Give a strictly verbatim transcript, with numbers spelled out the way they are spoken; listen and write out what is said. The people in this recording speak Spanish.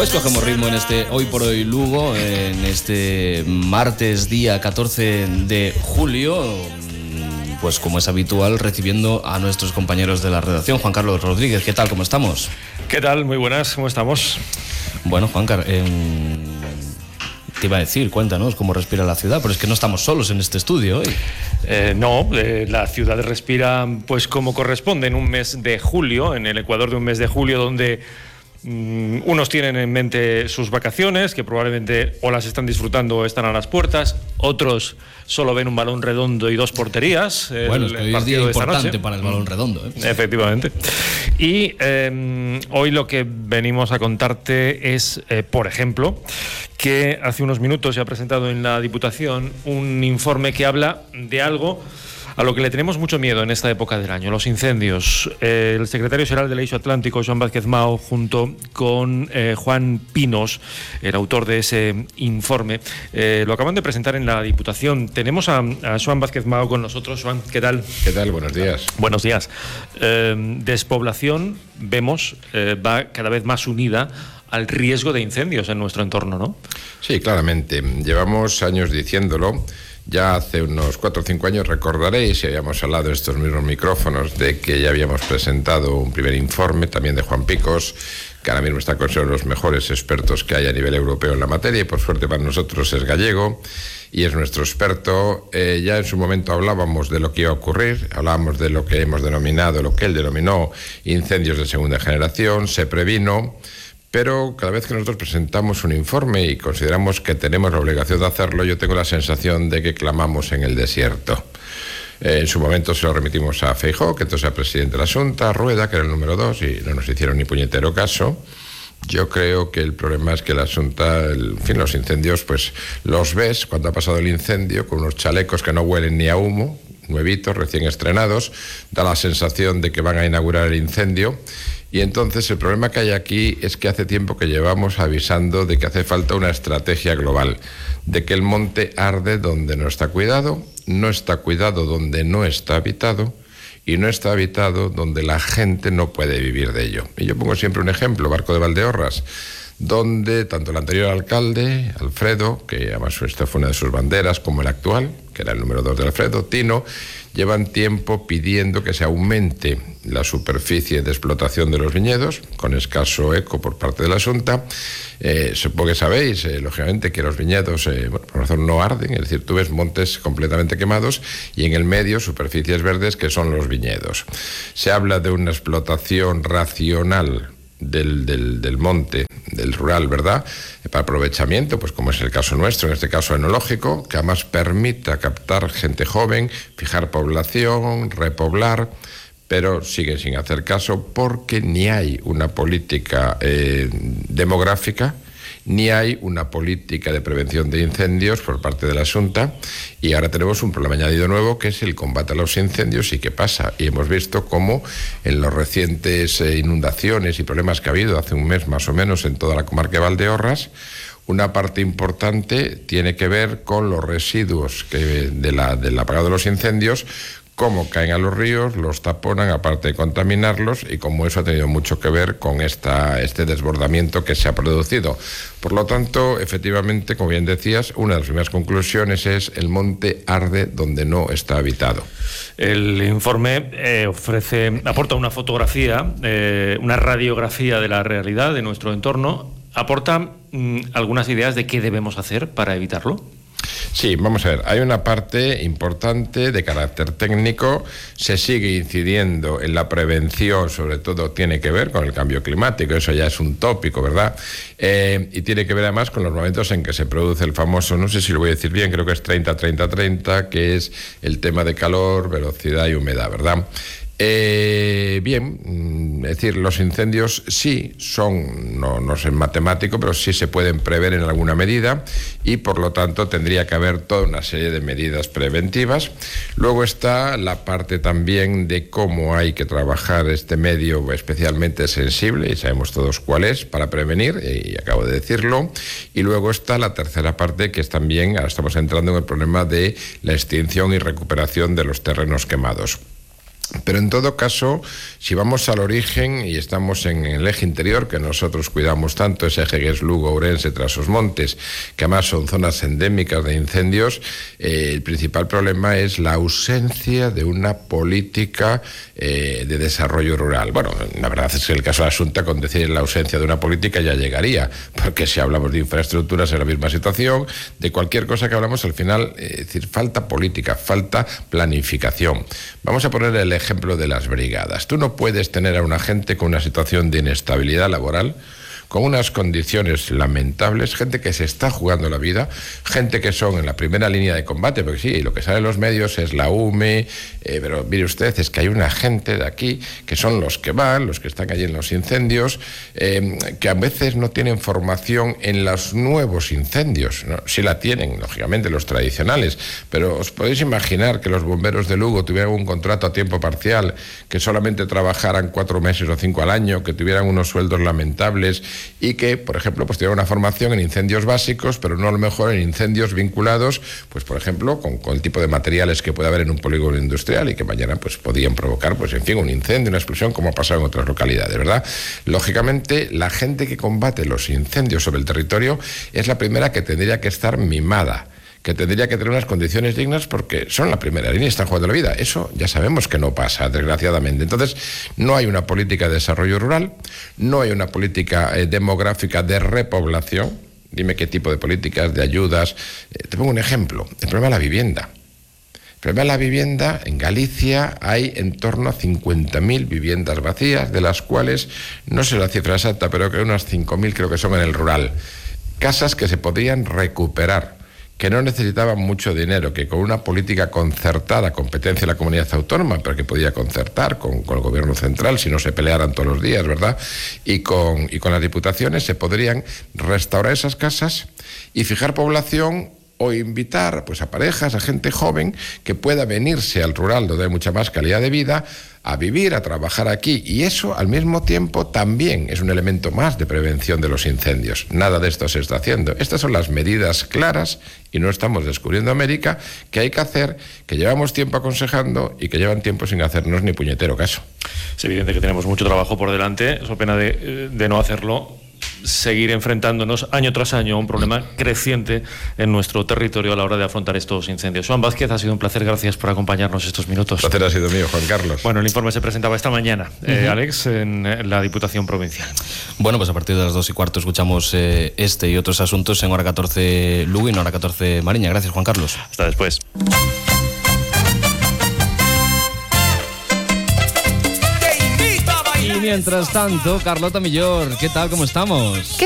Pues cogemos ritmo en este Hoy por Hoy Lugo, en este martes día catorce de julio, pues como es habitual, recibiendo a nuestros compañeros de la redacción. Juan Carlos Rodríguez, ¿qué tal? ¿Cómo estamos? ¿Qué tal? Muy buenas, ¿cómo estamos? Bueno, Juan Carlos, eh, te iba a decir, cuéntanos cómo respira la ciudad, pero es que no estamos solos en este estudio hoy. Eh, no, eh, la ciudad respira pues como corresponde en un mes de julio, en el Ecuador de un mes de julio, donde Mm, unos tienen en mente sus vacaciones, que probablemente o las están disfrutando o están a las puertas. Otros solo ven un balón redondo y dos porterías. El, bueno, es que hoy es día importante para el balón redondo, ¿eh? Efectivamente. Y eh, hoy lo que venimos a contarte es, eh, por ejemplo, que hace unos minutos se ha presentado en la Diputación un informe que habla de algo a lo que le tenemos mucho miedo en esta época del año, los incendios. Eh, el secretario general del Eixo Atlántico, Joan Vázquez Mao, junto con eh, Juan Pinos, el autor de ese informe, eh, lo acaban de presentar en la Diputación. Tenemos a, a Joan Vázquez Mao con nosotros. Joan, ¿qué tal? ¿Qué tal? Buenos días. Buenos días. Eh, despoblación, vemos, eh, va cada vez más unida al riesgo de incendios en nuestro entorno, ¿no? Sí, claramente. Llevamos años diciéndolo. Ya hace unos cuatro o cinco años recordaréis, y habíamos hablado en estos mismos micrófonos, de que ya habíamos presentado un primer informe, también de Juan Picos, que ahora mismo está considerado uno de los mejores expertos que hay a nivel europeo en la materia, y por suerte para nosotros es gallego y es nuestro experto. Eh, ya en su momento hablábamos de lo que iba a ocurrir, hablábamos de lo que hemos denominado, lo que él denominó incendios de segunda generación, se previno. Pero cada vez que nosotros presentamos un informe y consideramos que tenemos la obligación de hacerlo, yo tengo la sensación de que clamamos en el desierto. Eh, en su momento se lo remitimos a Feijóo, que entonces era presidente de la Xunta, a Rueda, que era el número dos, y no nos hicieron ni puñetero caso. Yo creo que el problema es que la Xunta, el, en fin, los incendios, pues los ves cuando ha pasado el incendio, con unos chalecos que no huelen ni a humo, nuevitos, recién estrenados, da la sensación de que van a inaugurar el incendio. Y entonces el problema que hay aquí es que hace tiempo que llevamos avisando de que hace falta una estrategia global, de que el monte arde donde no está cuidado, no está cuidado donde no está habitado y no está habitado donde la gente no puede vivir de ello. Y yo pongo siempre un ejemplo, Barco de Valdeorras, donde tanto el anterior alcalde, Alfredo, que además esta fue una de sus banderas, como el actual, que era el número dos de Alfredo, Tino, llevan tiempo pidiendo que se aumente la superficie de explotación de los viñedos, con escaso eco por parte de la Xunta. Eh, supongo que sabéis, eh, lógicamente, que los viñedos eh, bueno, por razón no arden, es decir, tú ves montes completamente quemados y en el medio superficies verdes que son los viñedos. Se habla de una explotación racional Del, del, del monte, del rural, ¿verdad? Para aprovechamiento, pues como es el caso nuestro, en este caso enológico, que además permita captar gente joven, fijar población, repoblar, pero siguen sin hacer caso porque ni hay una política eh, demográfica, ni hay una política de prevención de incendios por parte de la Xunta, y ahora tenemos un problema añadido nuevo que es el combate a los incendios. ¿Y qué pasa? Y hemos visto cómo en las recientes eh, inundaciones y problemas que ha habido hace un mes más o menos en toda la comarca de Valdeorras, una parte importante tiene que ver con los residuos que de la, del apagado de los incendios, cómo caen a los ríos, los taponan, aparte de contaminarlos, y cómo eso ha tenido mucho que ver con esta, este desbordamiento que se ha producido. Por lo tanto, efectivamente, como bien decías, una de las primeras conclusiones es el monte arde donde no está habitado. El informe eh, ofrece, aporta una fotografía, eh, una radiografía de la realidad de nuestro entorno, aporta mm, algunas ideas de qué debemos hacer para evitarlo. Sí, vamos a ver, hay una parte importante de carácter técnico, se sigue incidiendo en la prevención, sobre todo tiene que ver con el cambio climático, eso ya es un tópico, ¿verdad? Eh, y tiene que ver además con los momentos en que se produce el famoso, no sé si lo voy a decir bien, creo que es treinta treinta treinta, que es el tema de calor, velocidad y humedad, ¿verdad? Eh, bien, es decir, los incendios sí son, no, no sé matemático, pero sí se pueden prever en alguna medida y por lo tanto tendría que haber toda una serie de medidas preventivas. Luego está la parte también de cómo hay que trabajar este medio especialmente sensible, y sabemos todos cuál es, para prevenir, y acabo de decirlo. Y luego está la tercera parte, que es también, ahora estamos entrando en el problema de la extinción y recuperación de los terrenos quemados. Pero en todo caso, si vamos al origen y estamos en el eje interior, que nosotros cuidamos tanto, ese eje que es Lugo, Ourense, Trasosmontes, que además son zonas endémicas de incendios, eh, el principal problema es la ausencia de una política eh, de desarrollo rural. Bueno, la verdad es que el caso de Asunta, con decir la ausencia de una política ya llegaría, porque si hablamos de infraestructuras es la misma situación, de cualquier cosa que hablamos al final, eh, es decir, falta política, falta planificación. Vamos a poner el ejemplo de las brigadas. Tú no puedes tener a una gente con una situación de inestabilidad laboral, con unas condiciones lamentables, gente que se está jugando la vida, gente que son en la primera línea de combate, porque sí, lo que sale en los medios es la U M E, eh, pero mire usted, es que hay una gente de aquí que son los que van, los que están allí en los incendios, eh, que a veces no tienen formación en los nuevos incendios, ¿no? Sí la tienen, lógicamente, los tradicionales, pero os podéis imaginar que los bomberos de Lugo tuvieran un contrato a tiempo parcial, que solamente trabajaran cuatro meses o cinco al año, que tuvieran unos sueldos lamentables, y que, por ejemplo, pues tuviera una formación en incendios básicos, pero no a lo mejor en incendios vinculados, pues por ejemplo, con, con el tipo de materiales que puede haber en un polígono industrial y que mañana pues podían provocar, pues en fin, un incendio, una explosión, como ha pasado en otras localidades, ¿verdad? Lógicamente, la gente que combate los incendios sobre el territorio es la primera que tendría que estar mimada, que tendría que tener unas condiciones dignas porque son la primera línea y están jugando la vida. Eso ya sabemos que no pasa, desgraciadamente. Entonces, no hay una política de desarrollo rural, no hay una política eh, demográfica de repoblación. Dime qué tipo de políticas, de ayudas. Eh, te pongo un ejemplo, el problema de la vivienda. El problema de la vivienda, en Galicia hay en torno a cincuenta mil viviendas vacías, de las cuales, no sé la cifra exacta, pero que unas cinco mil creo que son en el rural. Casas que se podrían recuperar, que no necesitaban mucho dinero, que con una política concertada, competencia de la comunidad autónoma, pero que podía concertar con, con el gobierno central, si no se pelearan todos los días, ¿verdad? Y con, y con las diputaciones se podrían restaurar esas casas y fijar población o invitar pues, a parejas, a gente joven que pueda venirse al rural, donde hay mucha más calidad de vida, a vivir, a trabajar aquí, y eso al mismo tiempo también es un elemento más de prevención de los incendios. Nada de esto se está haciendo. Estas son las medidas claras, y no estamos descubriendo América, que hay que hacer, que llevamos tiempo aconsejando y que llevan tiempo sin hacernos ni puñetero caso. Es evidente que tenemos mucho trabajo por delante, es pena de, de no hacerlo, seguir enfrentándonos año tras año a un problema creciente en nuestro territorio a la hora de afrontar estos incendios. Juan Vázquez, ha sido un placer, gracias por acompañarnos estos minutos. El placer ha sido mío, Juan Carlos. Bueno, el informe se presentaba esta mañana, uh-huh. eh, Alex, en la Diputación Provincial. Bueno, pues a partir de las dos y cuarto escuchamos eh, este y otros asuntos en hora catorce Lugo y en hora catorce Mariña. Gracias, Juan Carlos. Hasta después. Y mientras tanto, Carlota Millor, ¿qué tal? ¿Cómo estamos? ¿Qué